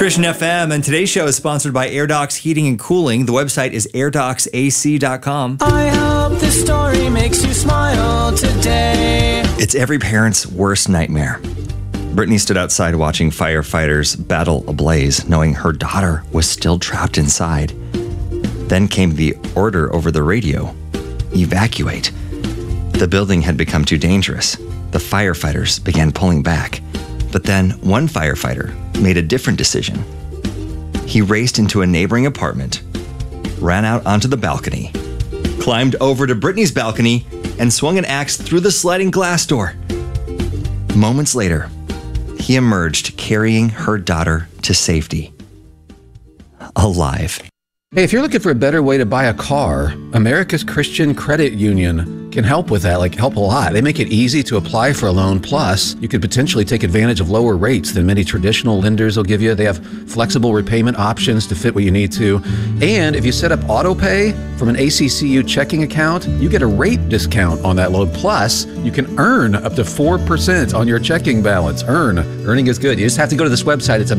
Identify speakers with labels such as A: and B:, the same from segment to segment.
A: Christian FM, and today's show is sponsored by AirDocs Heating and Cooling. The website is airdocsac.com.
B: I hope this story makes you smile today.
A: It's every parent's worst nightmare. Brittany stood outside watching firefighters battle a blaze, knowing her daughter was still trapped inside. Then came the order over the radio: evacuate. The building had become too dangerous. The firefighters began pulling back. But then one firefighter made a different decision. He raced into a neighboring apartment, ran out onto the balcony, climbed over to Brittany's balcony, and swung an axe through the sliding glass door. Moments later, he emerged carrying her daughter to safety, alive.
C: Hey, if you're looking for a better way to buy a car, America's Christian Credit Union can help with that, help a lot. They make it easy to apply for a loan. Plus, you could potentially take advantage of lower rates than many traditional lenders will give you. They have flexible repayment options to fit what you need to. And if you set up auto pay from an ACCU checking account, you get a rate discount on that loan. Plus, you can earn up to 4% on your checking balance. Earning is good. You just have to go to this website. It's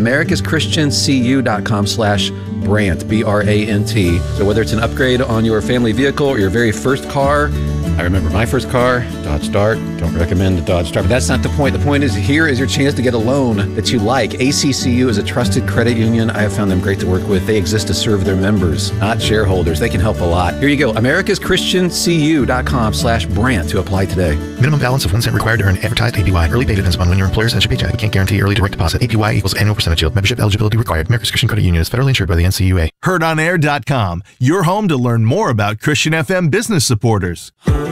C: americaschristiancu.com/Brant, B-R-A-N-T. So whether it's an upgrade on your family vehicle or your very first car, I remember my first car, Dodge Dart. Don't recommend the Dodge Dart, but that's not the point. The point is, here is your chance to get a loan that you like. ACCU is a trusted credit union. I have found them great to work with. They exist to serve their members, not shareholders. They can help a lot. Here you go, americaschristiancu.com/Brant to apply today.
D: Minimum balance of 1 cent required to earn advertised APY. Early pay depends upon when your employer sends your paycheck. We can't guarantee early direct deposit. APY equals annual percentage yield. Membership eligibility required. America's Christian Credit Union is federally insured by the NCUA.
E: HeardOnAir.com, your home to learn more about Christian FM business supporters.